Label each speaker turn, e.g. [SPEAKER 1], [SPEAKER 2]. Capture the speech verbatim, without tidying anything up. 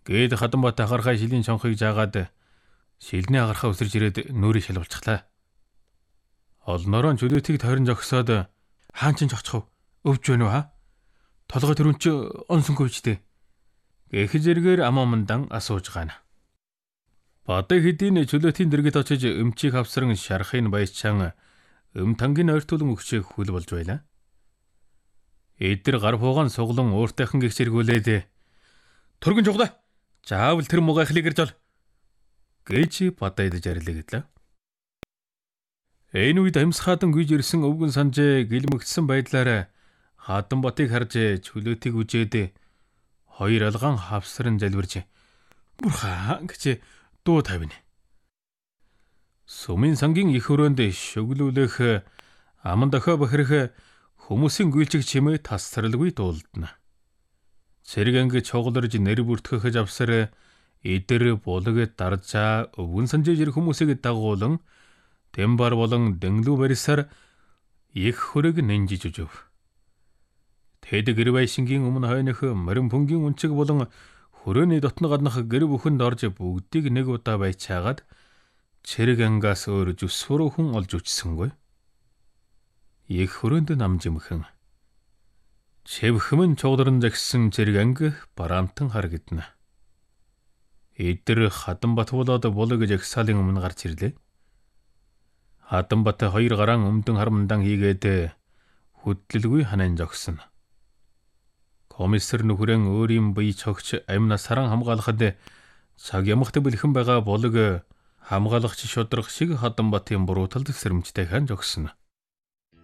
[SPEAKER 1] Гээд Хатанбат ахархай шилийн чонхыг жаагаад шилний агархаа өсөрж ирээд нүрийг шалвалчихлаа. Олноороо чөлөөтийг тойрон зогсоод хаан ч зогцох өвж байна уу ха? Толгой төрүн чи онсонгүйчтэй. Гэх зэргээр амаамандан асууж гана. Бадай хэдийн чөлөөтийн дэргэд очиж өмчийг авсран шарахын баячаан өм тангийн ойртуулан өгчээг хүл болж байлаа. Эдэр гар фуугаан суглан ууртайхан гихсэргүүлээд "Түргэн жуглаа. Заавал тэр мугайхлыг ирж ол" гэж бадайд жарилгэдлээ. Энэ үед амьсхаадан гүйж ирсэн өвгөн санжээ гэлмэгдсэн байдлаар Хатанбатыг харж чөлөөтийг үжээд хоёр алгаан хавсран залбирж "Бурхан" гэж дуу тавина. Сумын сангийн их өрөөнд шөглүүлэх аман дохио бохирх хүмүүсийн гүйлчиг чимээ тасралгүй дуулдана. Цэрэг анги чугаларж нэр бүртгэж авсаар эдэр булаг даржаа өвгөн санжээж ирэх хүмүүсийг дагуулan Дэмбар болон Дэнглүү барьсаар их хөрөг нэнжиж өжөв. Тэд гэр байшингийн өмнө хойных морин пүнгийн үнчиг болон хөрөөний дотно гаднах гэр бүхэнд орж бүгдийг нэг удаа байцаагаад цэрэг ангаас өөр зүсвэр хүн олж үчсэнгүй. Их хөрөөнд намжимхэн чевхмэн чугларн загсан цэрэг анги бараамтан харагдана. Эдэр Хатанбат болоод булаг жагсаалын өмнө гарч ирлээ. Хатанбат хоёр гараан өмдөн харамдан хийгээд хөдлөлгүй ханан зогсно. Комиссар нөхрөн өөрийн бие цогч амнаас харан хамгаалахад цаг ямагт бэлхэн байгаа булаг хамгаалагч шудрах шиг Хатанбатын бурууталд сэрэмжтэй хан зогсно.